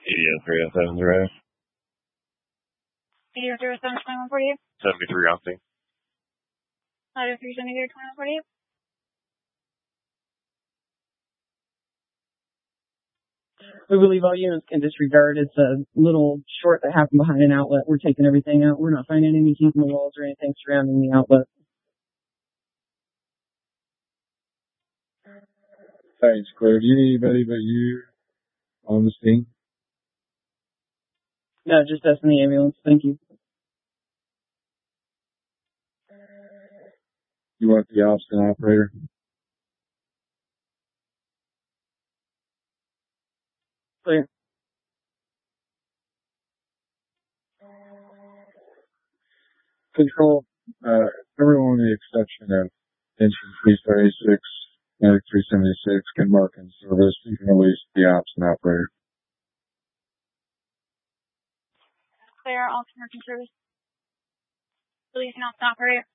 ADO 307 Drive. ADO 307 2148. 73 Austin. ADO 373 2148. We believe all units can disregard. It's a little short that happened behind an outlet. We're taking everything out. We're not finding any keys in the walls or anything surrounding the outlet. Thanks, Claire. Do you need anybody but you on the scene? No, just us in the ambulance. Thank you. You want the Austin operator? Clear. Control, everyone with the exception of engine 336, medic 376 can mark in service. You can release the Austin operator. Clear, all can work in service. Releasing Austin operator.